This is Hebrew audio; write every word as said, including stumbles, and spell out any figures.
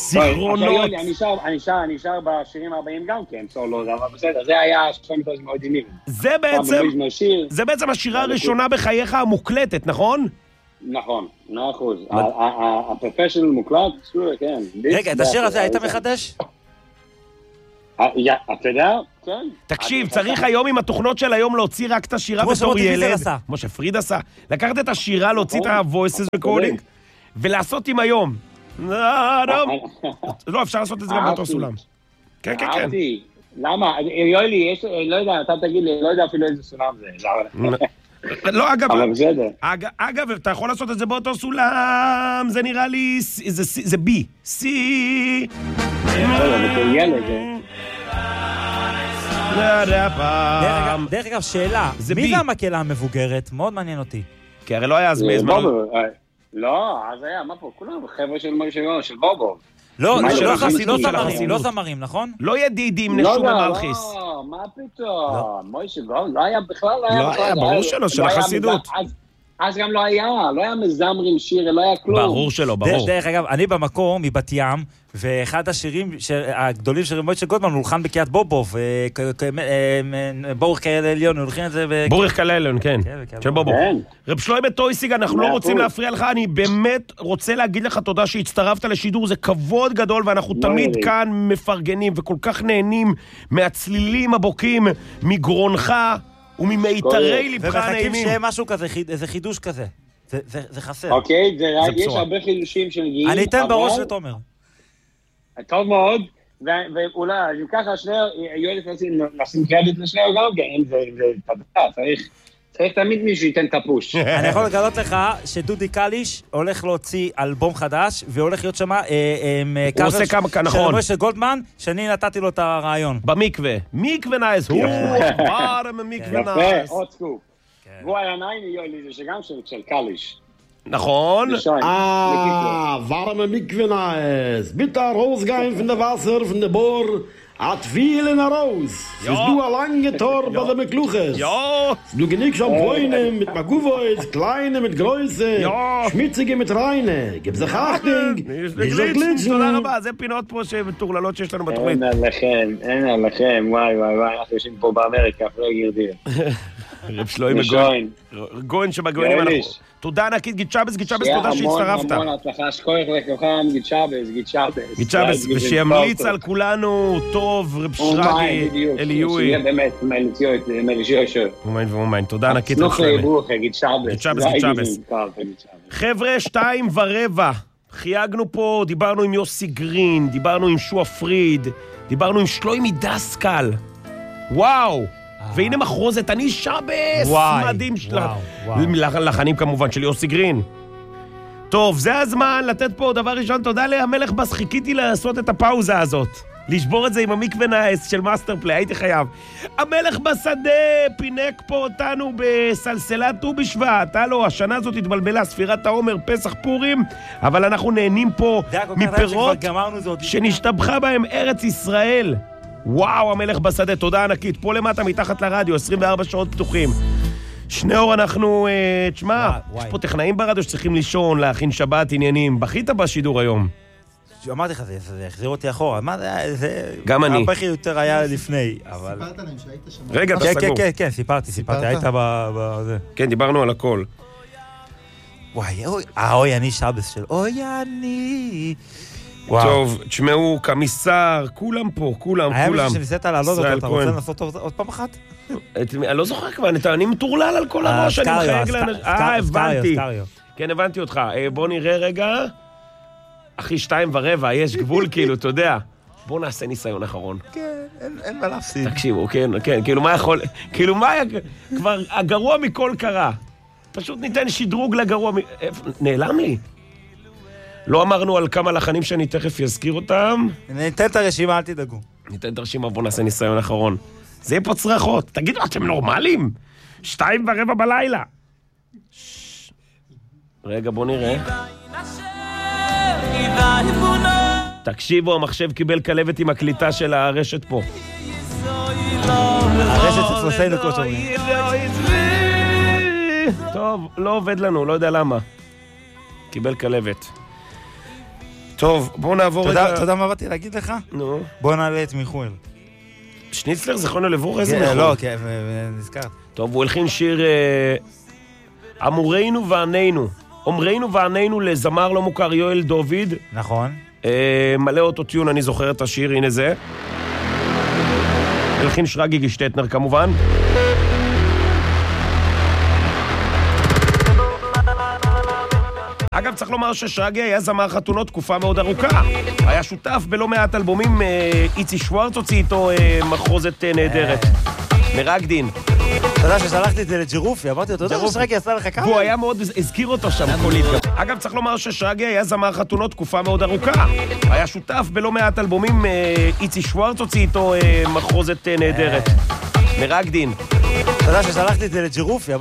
זיכרונות. אני שר בשירים ארבעים גם כן, סולו, אבל בסדר, זה היה שני מתוז מאוד עינים. זה בעצם, זה בעצם השירה הראשונה בחייך המוקלטת, נכון? נכון, מאה אחוז. הפרופשיונל מוקלט, כן. רגע, את השיר הזה היית מחדש? אתה יודע? כן. תקשיב, צריך היום עם התוכנות של היום להוציא רק את השירה בתור ילד. כמו שפריד עשה. לקחת את השירה, להוציא את ה-voices recording, ולעשות עם היום. לא, אפשר לעשות את זה גם באותו סולם. כן, כן, כן. למה? יואלי, לא יודע, אתה תגיד לי, לא יודע אפילו איזה סולם זה. לא, אגב, אבל בסדר. אגב, אתה יכול לעשות את זה באותו סולם, זה נראה לי, זה בי. סי. דרך אגב, שאלה, מי זה המקהלה המבוגרת? מאוד מעניין אותי. כי הרי לא היה אז מזמן. לא, אז היה, מה פה? כולם חבר'ה של בובו. לא, לא זמרים, לא זמרים, נכון? לא ידידים נשום המלכיס. לא, מה פתאום? מוישה גול, לא היה בכלל, לא היה בכלל. לא היה, ברור שלא, של החסידות. אז גם לא היה, לא היה מזמרים שיר, לא היה כלום. ברור שלא, ברור. דרך אגב, אני במקור מבת ים, ואחד השירים הגדולים של מוישה גולדמן הולחן בקיית בובוב, בורך כאלה עליון, הולחין את זה... בורך כאלה עליון, כן, של בובוב. רב שלוימי טויסיג, אנחנו לא רוצים להפריע לך, אני באמת רוצה להגיד לך תודה שהצטרפת לשידור, זה כבוד גדול, ואנחנו תמיד כאן מפרגנים, וכל כך נהנים מהצלילים הבוקים, מגרונך, וממיתרי לבך נעימים. ומחכים שיהיה משהו כזה, איזה חידוש כזה. זה חסר. אוקיי, יש הרבה חידושים שמגיעים. אני אתן בראש לתומר. טוב מאוד, ואולי, אם ככה שנייה, יואל נשים קרדיט לשנייה גם כן, זה תדעה, צריך תמיד מישהו ייתן את הפוש. אני יכול לגלות לך שדודי קליש הולך להוציא אלבום חדש, והולך להיות שמה קאבר של מוישה גולדמן, שאני נתתי לו את הרעיון. במקווה. מקווה נייס, הוא ברם מקווה נייס. יפה, עוד סקופ. והוא היה נעים יואל, זה שגם של קליש. נכון. Ah, warme Mikvenaes. Bitte rausgehen von der Wasser, von der Bohr. Hat viel in der Raus. Es ist du ein lange Tor bei der Mekluches. Ja. Du genick schon Poine mit Maguvoids, kleine mit Größe. Ja. Schmitzige mit Reine. Gib sich Achtung. nicht so glitschen. תודה רבה, זה פינות פה שמתורללות שיש לנו בתוכנית. אין עליכם, אין עליכם. וואי וואי וואי, אנחנו יושבים פה באמריקה, אחרי גרדיר. רב שלוימי גוין. גוין שבגוינים אנחנו. תודה ענקית, גיד שבס, גיד שבס, תודה שהצטרפת. המון הצלחה, שכוח לכוחם, גיד שבס, גיד שבס. גיד שבס, ושימליץ על כולנו טוב, רב שרגי, אליואי. שיהיה באמת, מליציו את מליציו שו. אומיין ואומיין, תודה ענקית. נוכל ברוך, גיד שבס. גיד שבס, גיד שבס. חבר'ה, שתיים ורבע. חייגנו פה, דיברנו עם יוסי גרין, דיברנו עם שועה פריד, דיברנו עם שלוימי דסקל. וואו! והנה מחרוזת, אני שבס! מדהים שלה. לחנים כמובן של יוסי גרין. טוב, זה הזמן לתת פה דבר ראשון, תודה להמלך בס, חיכיתי לעשות את הפאוזה הזאת. לשבור את זה עם המקווה נייס של מאסטר פלי, הייתי חייב. המלך בשדה פינק פה אותנו בסלסלת ט"ו בשבט. הלו, השנה הזאת התבלבלה, ספירת העומר, פסח פורים, אבל אנחנו נהנים פה מפירות שנשתבחה בהם ארץ ישראל. וואו, המלך בשדה, תודה ענקית. פה למטה, מתחת לרדיו, עשרים וארבע שעות פתוחים. שני אור אנחנו, אה, תשמע, יש פה טכנאים ברדיו שצריכים לישון, להכין שבת, עניינים. בכית בשידור היום. אמרתי לך, זה החזיר אותי אחורה. מה זה, זה... גם אני. הבכי יותר היה לפני, אבל... סיפרת להם שהיית שם. רגע, אתה כן, סגור. כן, כן, סיפרתי, סיפרתי, היית בזה. כן, דיברנו על הכל. וואי, אוי, אוי, אני שבס של אוי, אני... טוב, תשמעו, קמיסר, כולם פה, כולם, היה כולם. היה מישהו שניסית לעלות אותו, אתה רוצה לנסות עוד פעם אחת? אני לא זוכר כבר, אני מטורלל על כל הראש, אני מחייג לאנשים. אה, הבנתי. כן, הבנתי אותך. בוא נראה רגע. אחי, שתיים ורבע, יש גבול כאילו, אתה יודע. בוא נעשה ניסיון אחרון. כן, אין מה להפסיד. תקשיבו, כן, כן, כאילו מה יכול... כאילו מה... כבר הגרוע מכל קרה. פשוט ניתן שדרוג לגרוע מ... נעלם לי. לא אמרנו על כמה לחנים שאני תכף יזכיר אותם. ניתן את הרשימה, אל תדאגו. ניתן את הרשימה, בוא נעשה ניסיון אחרון. זה יהיה פה צרחות. תגידו, אתם נורמלים? שתיים ורבע בלילה. רגע, בוא נראה. תקשיבו, המחשב קיבל כלבת עם הקליטה של הרשת פה. הרשת אצלנו כמו שאומרים. טוב, לא עובד לנו, לא יודע למה. קיבל כלבת. טוב, בואו נעבור אתה את ה... יודע מה באתי להגיד לך? נו. בואו נעלה את מיכואל. שניצלר, זכרונו לברוך, איזה מיכואל? לא, כן, נזכרת. טוב, הוא הלחין שיר אמורנו וענינו. אומרנו וענינו לזמר לא מוכר יואל דוד. נכון. מלא אוטוטיון, אני זוכר את השיר, הנה זה. הלחין שרגי גשטטנר כמובן. אגב, צריך לומר ששרגי היה זמר חתונות תקופה מאוד ארוכה. היה שותף בלא מעט אלבומים, איצי שוורץ הוציא איתו מחרוזת נהדרת. מרקדין. אתה יודע ששלחתי את זה לג'ירופי, אמרתי לו, אתה יודע ששרגי עשה לך כמה? והוא היה מאוד, הזכיר אותו שם, קולית גם. אגב, צריך לומר ששרגי היה זמר חתונות תקופה מאוד ארוכה. היה שותף בלא מעט אלבומים, איצי שוורץ הוציא איתו מחרוזת נהדרת. מרקדין. אתה יודע ששלחתי את זה לג'ירופי,